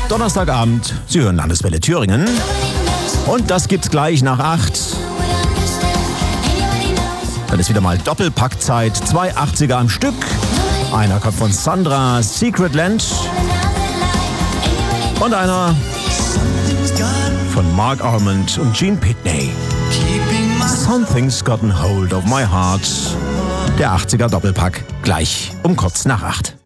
Donnerstagabend. Sie hören Landeswelle Thüringen. Und das gibt's gleich nach 8. Dann ist wieder mal Doppelpackzeit. 2 80er am Stück. Einer kommt von Sandra, Secret Land. Und einer von Mark Almond und Gene Pitney. Something's gotten hold of my heart. Der 80er Doppelpack gleich um kurz nach 8.